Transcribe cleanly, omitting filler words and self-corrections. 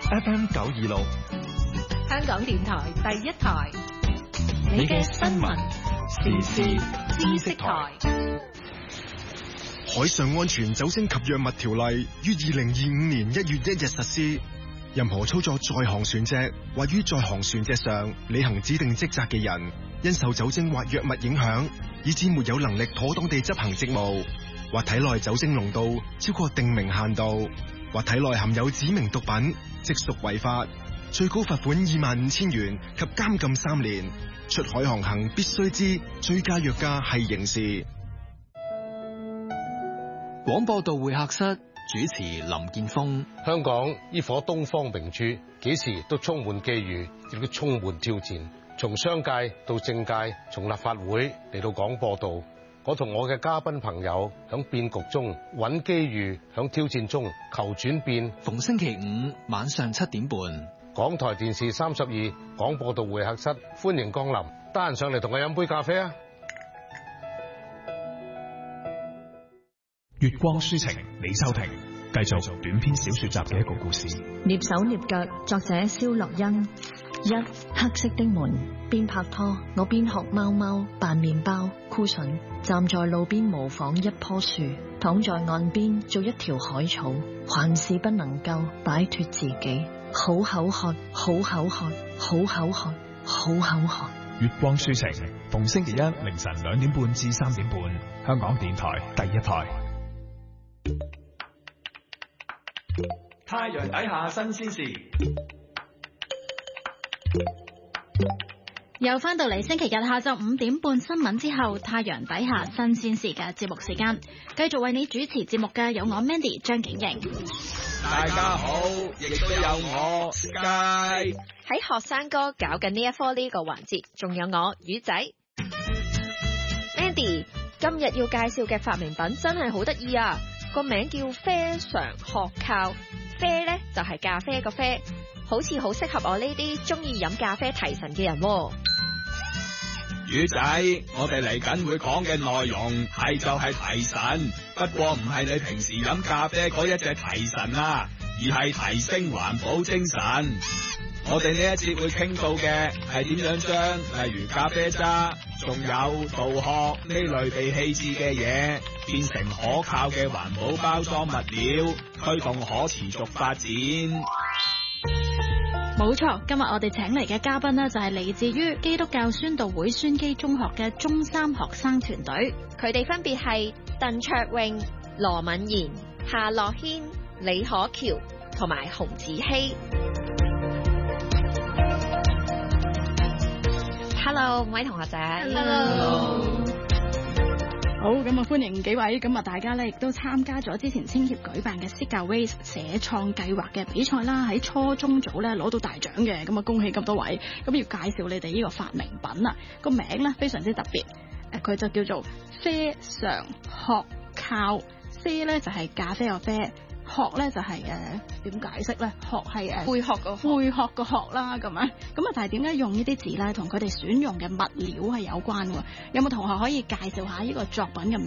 FM 926， 香港電台第一台， 你嘅新聞時事知識台。 海上安全酒精及藥物條例於2025年1月1日實施。任何操作在航船隻或於在航船隻上履行指定職責嘅人，因受酒精或藥物影響，以致沒有能力妥當地執行職務，或體內酒精濃度超過定明限度，或體內含有指明毒品，即屬違法，最高罰款25,000元及監禁3年。出海航行必須知醉駕藥駕係刑事。 廣播道會客室主持林建峰。 香港呢顆東方明珠，幾時都充滿機遇，亦都充滿挑戰。從商界到政界，從立法會嚟到廣播道，我同我嘅嘉賓朋友響變局中揾機遇，響挑戰中求轉變。 逢星期五晚上7點半， 港台電視32廣播道會客室，歡迎光臨。得閒上嚟同我飲杯咖啡啊！ 月光書情，李秋婷繼續短篇小說集嘅一個故事。 躡手躡腳，作者蕭樂欣。1黑色的門，邊拍拖我邊學貓貓扮麵包箍筍，站在路邊模仿一棵樹，躺在岸邊做一條海草，還是不能夠擺脫自己。好口渴，好口渴，好口渴，好口渴。 月光書情，逢星期一凌晨2點半至3點半，香港電台第一台。 太陽底下新鮮事， 又翻到嚟星期日下晝5點半新聞之後，太陽底下新鮮事嘅節目時間，繼續為你主持節目嘅有我 Mandy 張景瑩。 大家好，亦都有我 Sky。 喺學生哥搞緊呢一科呢個環節，仲有我魚仔 Mandy。今日要介紹嘅發明品真係好得意啊！個名叫啡常學靠，啡呢就係咖啡個啡，好似好適合我呢啲中意飲咖啡提神嘅人喎。 魚仔，我哋嚟緊會講嘅內容係就係提神，不過唔係你平時飲咖啡嗰一隻提神啊，而係提升環保精神。我哋呢一節會傾到嘅係點樣將例如咖啡渣仲有稻殼呢類被棄置嘅嘢變成可靠嘅環保包裝物料，推動可持續發展。 冇錯，今日我哋請嚟嘅嘉賓呢，就係嚟自於基督教宣道會宣基中學嘅中三學生團隊， 佢哋分別係鄧卓穎、羅敏賢、夏樂軒、李可喬同埋洪子希。Hello， 各位同學仔。 Hello。 好，咁啊歡迎幾位，咁啊大家咧亦都參加咗之前青協舉辦嘅 Seek Aways 社創計劃嘅比賽啦，喺初中組咧攞到大獎嘅，咁啊恭喜咁多位。咁要介紹你哋呢個發明品啊，個名咧非常之特別，佢就叫做啡常學靠。啡咧就係咖啡個啡，學咧就係點解釋咧？學係貝殼個學啦，咁啊，但係點解用呢啲字咧？同佢哋選用嘅物料係有關喎。有冇同學可以介紹下呢個作品嘅名